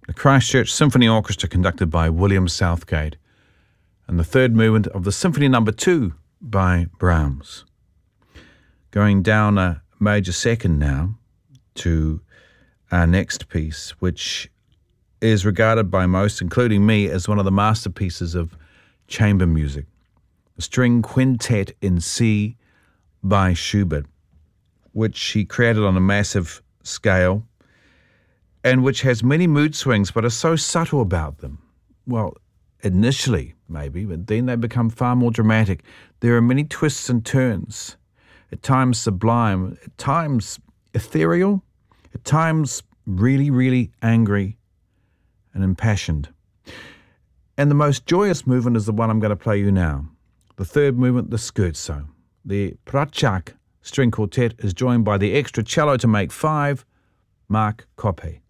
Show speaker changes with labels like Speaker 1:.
Speaker 1: the Christchurch Symphony Orchestra conducted by William Southgate, and the third movement of the Symphony No. 2 by Brahms. Going down a major second now to our next piece, which is regarded by most, including me, as one of the masterpieces of chamber music. The String Quintet in C by Schubert, which he created on a massive scale, and which has many mood swings but are so subtle about them. Well, initially, maybe, but then they become far more dramatic. There are many twists and turns, at times sublime, at times ethereal, at times really, really angry and impassioned. And the most joyous movement is the one I'm going to play you now. The third movement, the Scherzo. The Prachak String Quartet is joined by the extra cello to make 5, Mark Koppe.